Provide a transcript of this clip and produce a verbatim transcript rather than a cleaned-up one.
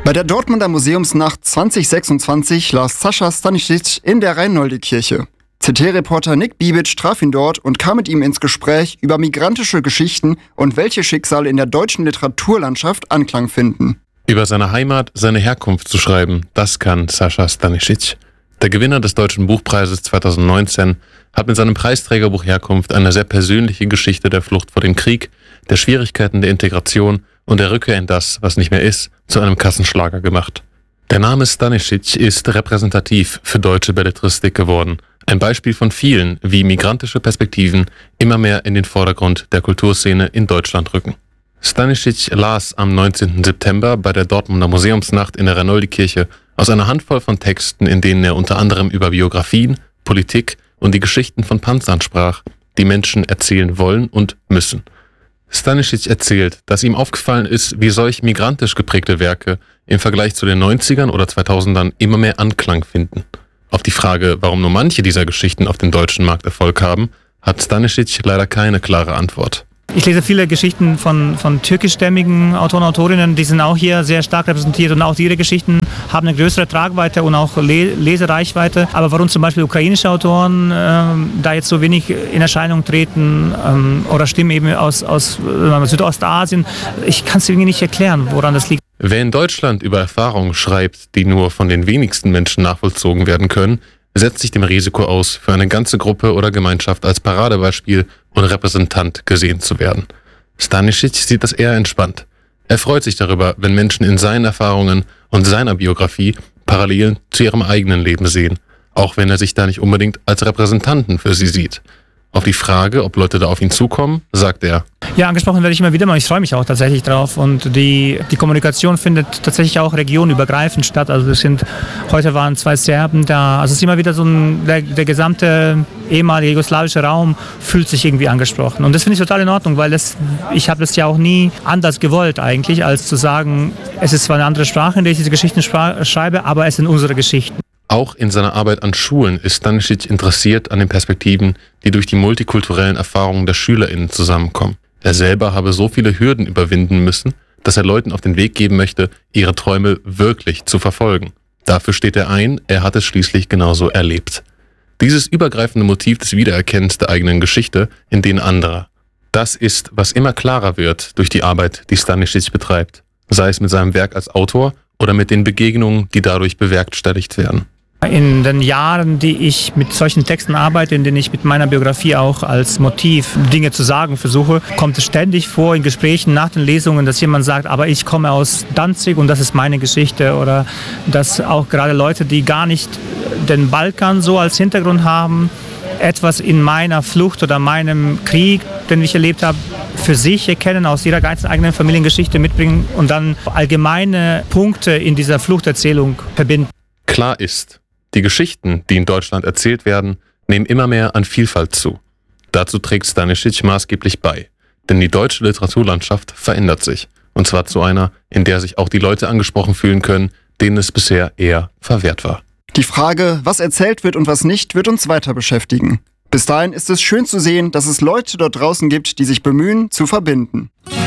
Bei der Dortmunder Museumsnacht zwanzig sechsundzwanzig las Sascha Stanisic in der Rhein-Nolde-Kirche. C T-Reporter Nick Biebic traf ihn dort und kam mit ihm ins Gespräch über migrantische Geschichten und welche Schicksale in der deutschen Literaturlandschaft Anklang finden. Über seine Heimat, seine Herkunft zu schreiben, das kann Sascha Stanisic. Der Gewinner des Deutschen Buchpreises zweitausendneunzehn hat mit seinem Preisträgerbuch Herkunft eine sehr persönliche Geschichte der Flucht vor dem Krieg, der Schwierigkeiten der Integration und der Rückkehr in das, was nicht mehr ist, zu einem Kassenschlager gemacht. Der Name Stanisic ist repräsentativ für deutsche Belletristik geworden. Ein Beispiel von vielen, wie migrantische Perspektiven immer mehr in den Vordergrund der Kulturszene in Deutschland rücken. Stanisic las am neunzehnten September bei der Dortmunder Museumsnacht in der Rhein-Nolde-Kirche aus einer Handvoll von Texten, in denen er unter anderem über Biografien, Politik und die Geschichten von Panzern sprach, die Menschen erzählen wollen und müssen. Stanisic erzählt, dass ihm aufgefallen ist, wie solch migrantisch geprägte Werke im Vergleich zu den neunzigern oder zweitausendern immer mehr Anklang finden. Auf die Frage, warum nur manche dieser Geschichten auf dem deutschen Markt Erfolg haben, hat Stanisic leider keine klare Antwort. Ich lese viele Geschichten von, von türkischstämmigen Autoren und Autorinnen, die sind auch hier sehr stark repräsentiert und auch ihre Geschichten haben eine größere Tragweite und auch Le- Lesereichweite. Aber warum zum Beispiel ukrainische Autoren ähm, da jetzt so wenig in Erscheinung treten ähm, oder Stimmen eben aus, aus äh, Südostasien, ich kann es irgendwie nicht erklären, woran das liegt. Wer in Deutschland über Erfahrungen schreibt, die nur von den wenigsten Menschen nachvollzogen werden können, setzt sich dem Risiko aus, für eine ganze Gruppe oder Gemeinschaft als Paradebeispiel und Repräsentant gesehen zu werden. Stanisic sieht das eher entspannt. Er freut sich darüber, wenn Menschen in seinen Erfahrungen und seiner Biografie Parallelen zu ihrem eigenen Leben sehen, auch wenn er sich da nicht unbedingt als Repräsentanten für sie sieht. Auf die Frage, ob Leute da auf ihn zukommen, sagt er: Ja, angesprochen werde ich immer wieder mal. Ich freue mich auch tatsächlich drauf. Und die, die Kommunikation findet tatsächlich auch regionübergreifend statt. Also es sind, heute waren zwei Serben da. Also es ist immer wieder so ein, der, der gesamte ehemalige jugoslawische Raum fühlt sich irgendwie angesprochen. Und das finde ich total in Ordnung, weil das, ich habe das ja auch nie anders gewollt eigentlich, als zu sagen, es ist zwar eine andere Sprache, in der ich diese Geschichten schra- schreibe, aber es sind unsere Geschichten. Auch in seiner Arbeit an Schulen ist Stanisic interessiert an den Perspektiven, die durch die multikulturellen Erfahrungen der SchülerInnen zusammenkommen. Er selber habe so viele Hürden überwinden müssen, dass er Leuten auf den Weg geben möchte, ihre Träume wirklich zu verfolgen. Dafür steht er ein, er hat es schließlich genauso erlebt. Dieses übergreifende Motiv des Wiedererkennens der eigenen Geschichte in denen anderer. Das ist, was immer klarer wird durch die Arbeit, die Stanisic betreibt. Sei es mit seinem Werk als Autor oder mit den Begegnungen, die dadurch bewerkstelligt werden. In den Jahren, die ich mit solchen Texten arbeite, in denen ich mit meiner Biografie auch als Motiv Dinge zu sagen versuche, kommt es ständig vor in Gesprächen nach den Lesungen, dass jemand sagt, aber ich komme aus Danzig und das ist meine Geschichte. Oder dass auch gerade Leute, die gar nicht den Balkan so als Hintergrund haben, etwas in meiner Flucht oder meinem Krieg, den ich erlebt habe, für sich erkennen, aus ihrer ganzen eigenen Familiengeschichte mitbringen und dann allgemeine Punkte in dieser Fluchterzählung verbinden. Klar ist, die Geschichten, die in Deutschland erzählt werden, nehmen immer mehr an Vielfalt zu. Dazu trägt Stanisic maßgeblich bei. Denn die deutsche Literaturlandschaft verändert sich. Und zwar zu einer, in der sich auch die Leute angesprochen fühlen können, denen es bisher eher verwehrt war. Die Frage, was erzählt wird und was nicht, wird uns weiter beschäftigen. Bis dahin ist es schön zu sehen, dass es Leute dort draußen gibt, die sich bemühen, zu verbinden.